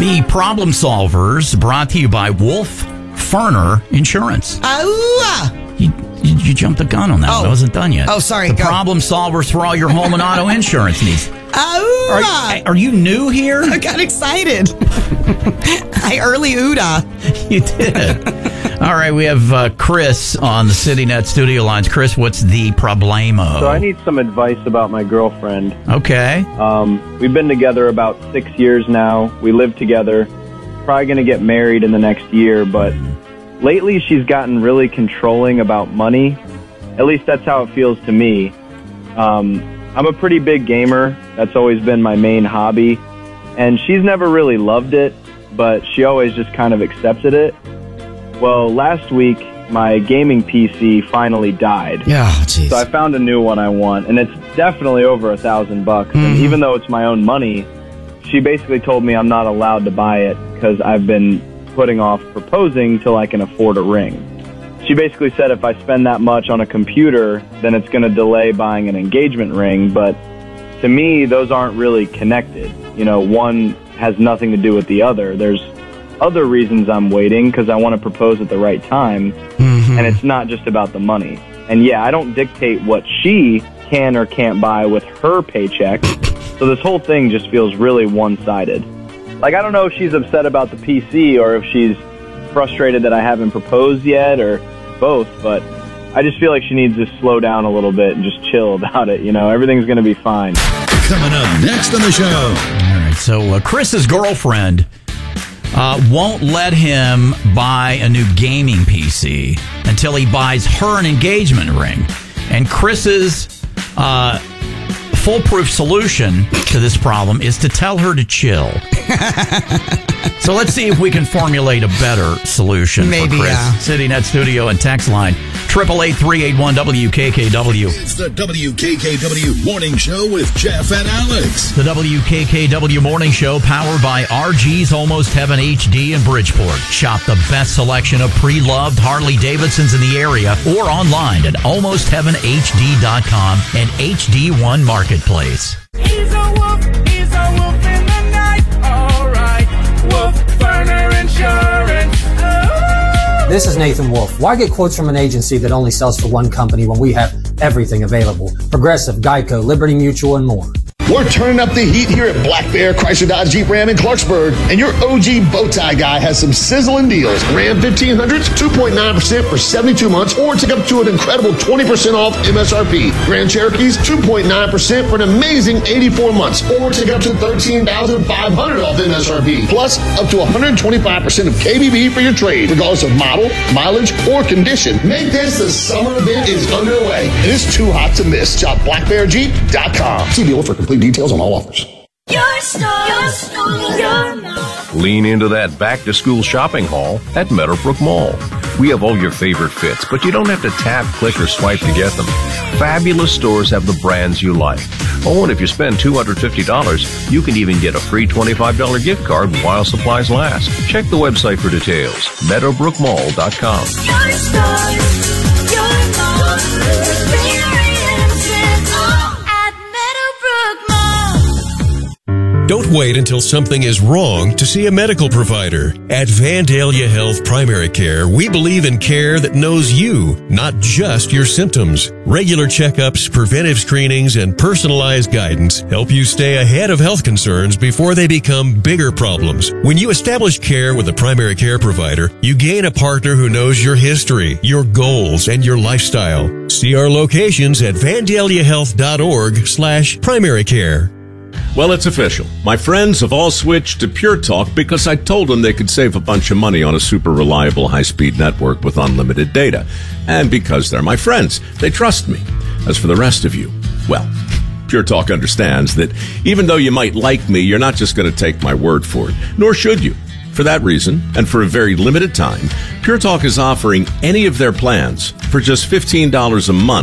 The Problem Solvers, brought to you by Wolf Ferner Insurance. You jumped the gun on that one. I wasn't done yet. Oh, sorry. The Problem Solvers for all your home and auto insurance needs. Are you new here? I got excited. I early ooda. You did. All right, we have Chris on the CityNet studio lines. Chris, what's the problemo? So I need some advice about my girlfriend. Okay. We've been together about 6 years now. We live together. Probably going to get married in the next year, but lately she's gotten really controlling about money. At least that's how it feels to me. I'm a pretty big gamer. That's always been my main hobby. And she's never really loved it, but she always just kind of accepted it. Well, last week, my gaming PC finally died. Yeah, jeez. So I found a new one I want, and it's definitely over $1,000 bucks. Mm-hmm. And even though it's my own money, she basically told me I'm not allowed to buy it because I've been putting off proposing till I can afford a ring. She basically said if I spend that much on a computer, then it's going to delay buying an engagement ring. But to me, those aren't really connected. You know, one has nothing to do with the other. There's other reasons I'm waiting because I want to propose at the right time. Mm-hmm. And it's not just about the money. And yeah, I don't dictate what she can or can't buy with her paycheck. So this whole thing just feels really one-sided. Like, I don't know if she's upset about the PC or if she's frustrated that I haven't proposed yet or both, but I just feel like she needs to slow down a little bit and just chill about it. You know, everything's going to be fine. Coming up next on the show. All right, so Chris's girlfriend won't let him buy a new gaming PC until he buys her an engagement ring. And Chris's foolproof solution to this problem is to tell her to chill. So let's see if we can formulate a better solution for Chris. Yeah. CityNet Studio and text line 888-381-WKKW. It's the WKKW Morning Show with Jeff and Alex. The WKKW Morning Show, powered by RG's Almost Heaven HD in Bridgeport. Shop the best selection of pre-loved Harley-Davidsons in the area or online at almostheavenhd.com and HD1 Marketplace. He's a wolf in the night, alright. Wolf Ferner Insurance. Oh. This is Nathan Wolf. Why get quotes from an agency that only sells for one company when we have everything available? Progressive, Geico, Liberty Mutual, and more. We're turning up the heat here at Black Bear Chrysler Dodge Jeep Ram in Clarksburg, and your OG bow tie guy has some sizzling deals. Ram 1500s, 2.9% for 72 months, or take up to an incredible 20% off MSRP. Grand Cherokees, 2.9% for an amazing 84 months, or take up to $13,500 off MSRP. Plus, up to 125% of KBB for your trade, regardless of model, mileage, or condition. Make this the summer event is underway. It is too hot to miss. Shop blackbearjeep.com. See dealer for complete details on all offers. Your store. Lean into that back-to-school shopping haul at Meadowbrook Mall. We have all your favorite fits, but you don't have to tap, click, or swipe to get them. Fabulous stores have the brands you like. Oh, and if you spend $250, you can even get a free $25 gift card while supplies last. Check the website for details. MeadowbrookMall.com. Your store. Your mall. Experience it all at Meadowbrook Mall. Don't wait until something is wrong to see a medical provider. At Vandalia Health Primary Care, we believe in care that knows you, not just your symptoms. Regular checkups, preventive screenings, and personalized guidance help you stay ahead of health concerns before they become bigger problems. When you establish care with a primary care provider, you gain a partner who knows your history, your goals, and your lifestyle. See our locations at vandaliahealth.org/primary care. Well, it's official. My friends have all switched to Pure Talk because I told them they could save a bunch of money on a super reliable high-speed network with unlimited data. And because they're my friends, they trust me. As for the rest of you, well, Pure Talk understands that even though you might like me, you're not just going to take my word for it, nor should you. For that reason, and for a very limited time, Pure Talk is offering any of their plans for just $15 a month